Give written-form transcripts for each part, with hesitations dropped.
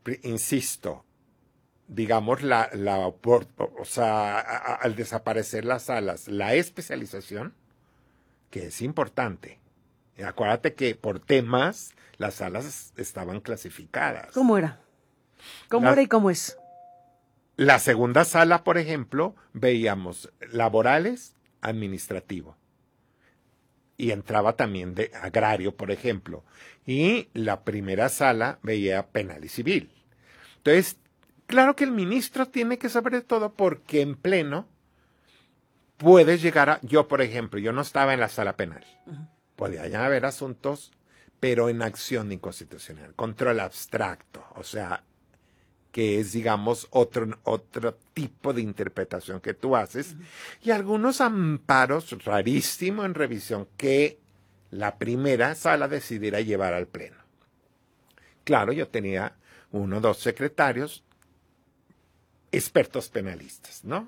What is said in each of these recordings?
insisto, digamos, o sea, al desaparecer las salas, la especialización, que es importante. Y acuérdate que por temas las salas estaban clasificadas. ¿Cómo era? ¿Cómo era y cómo es? La segunda sala, por ejemplo, veíamos laborales, administrativo. Y entraba también de agrario, por ejemplo. Y la primera sala veía penal y civil. Entonces, claro que el ministro tiene que saber de todo porque en pleno puedes llegar a... Yo, por ejemplo, yo no estaba en la sala penal. Podía ya haber asuntos, pero en acción inconstitucional, control abstracto, o sea, que es, digamos, otro tipo de interpretación que tú haces, y algunos amparos rarísimo en revisión que la primera sala decidiera llevar al pleno. Claro, yo tenía 1 o 2 secretarios expertos penalistas, ¿no?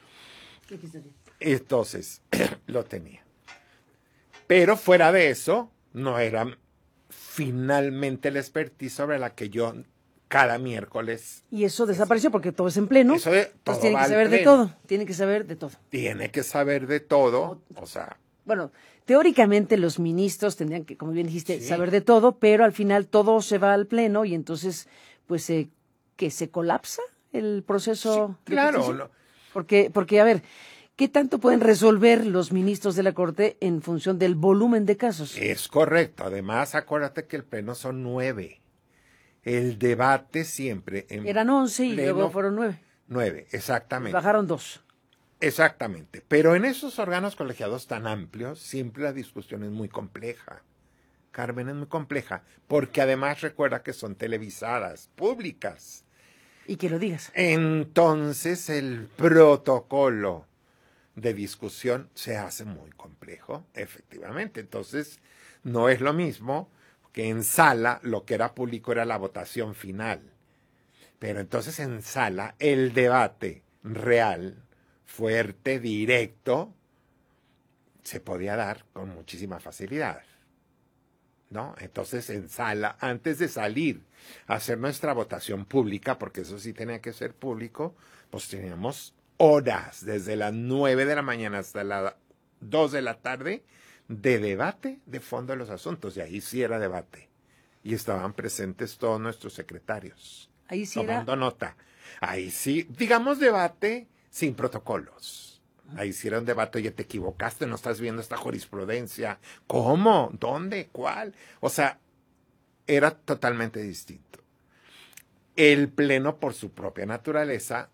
Entonces, lo tenía. Pero fuera de eso, no era finalmente la expertise sobre la que yo cada miércoles... Y eso desapareció porque todo es en pleno. Eso de, pues tiene que saber de todo. Tiene que saber de todo. Tiene que saber de todo. O sea... Bueno, teóricamente los ministros tendrían que, como bien dijiste, saber de todo, pero al final todo se va al pleno y entonces, pues, que se colapsa el proceso. Sí, claro. Porque, a ver... ¿Qué tanto pueden resolver los ministros de la Corte en función del volumen de casos? Es correcto. Además, acuérdate que el pleno son 9. El debate siempre... Eran 11 y luego fueron 9. 9, exactamente. Bajaron 2. Exactamente. Pero en esos órganos colegiados tan amplios, siempre la discusión es muy compleja. Carmen, es muy compleja. Porque además recuerda que son televisadas, públicas. Y que lo digas. Entonces, el protocolo de discusión se hace muy complejo, efectivamente. Entonces, no es lo mismo que en sala lo que era público era la votación final. Pero entonces en sala el debate real, fuerte, directo, se podía dar con muchísima facilidad, ¿no? Entonces en sala, antes de salir a hacer nuestra votación pública, porque eso sí tenía que ser público, pues teníamos horas, desde las 9 de la mañana hasta las 2 de la tarde, de debate de fondo de los asuntos. Y ahí sí era debate. Y estaban presentes todos nuestros secretarios. Ahí sí tomando nota. Ahí sí, digamos debate sin protocolos. Ahí sí era un debate, oye, te equivocaste, no estás viendo esta jurisprudencia. ¿Cómo? ¿Dónde? ¿Cuál? O sea, era totalmente distinto. El pleno, por su propia naturaleza,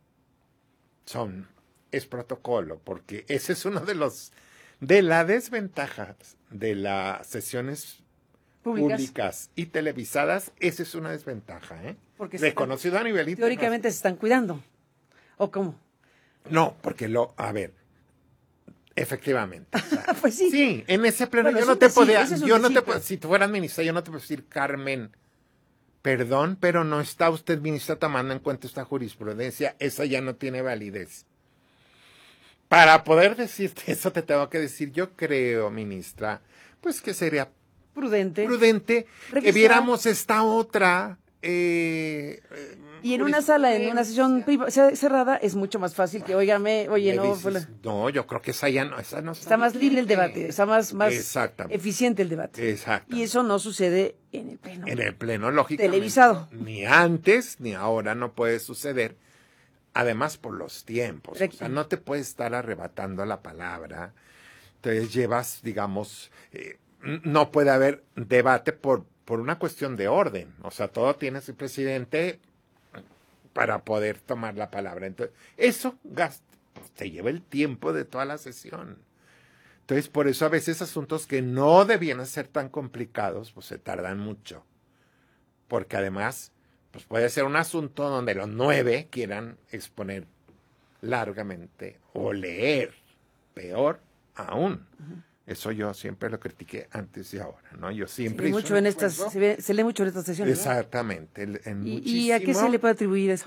es protocolo, porque ese es uno de las desventajas de las sesiones públicas y televisadas. Esa es una desventaja, porque reconocido a nivel internacional. Teóricamente se están cuidando, ¿o cómo? No, porque efectivamente. O sea, pues sí. Sí, en ese pleno yo no te podía, si tú fueras ministra, yo no te puedo decir, Carmen, perdón, pero no está usted, ministra, tomando en cuenta esta jurisprudencia, esa ya no tiene validez. Para poder decirte eso te tengo que decir, yo creo, ministra, pues que sería prudente que viéramos esta otra. Y en una sala, en una sesión cerrada, es mucho más fácil que, no, yo creo que esa no está más libre el debate, está más eficiente el debate. Exacto. Y eso no sucede en el pleno. En el pleno, lógicamente. Televisado. Ni antes, ni ahora no puede suceder. Además, por los tiempos. O sea, no te puedes estar arrebatando la palabra. Entonces llevas, digamos, no puede haber debate por una cuestión de orden. O sea, todo tiene su presidente para poder tomar la palabra. Entonces, eso te lleva el tiempo de toda la sesión. Entonces, por eso a veces asuntos que no debían ser tan complicados, pues se tardan mucho. Porque además, pues puede ser un asunto donde los 9 quieran exponer largamente o leer, peor aún. Eso yo siempre lo critiqué antes y ahora, ¿no? Yo siempre se lee mucho en estas sesiones. Exactamente. ¿Y a qué se le puede atribuir eso?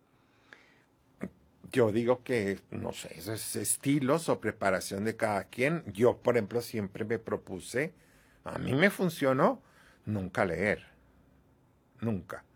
Yo digo que, no sé, eso es estilos o preparación de cada quien. Yo, por ejemplo, siempre me propuse, a mí me funcionó nunca leer. Nunca.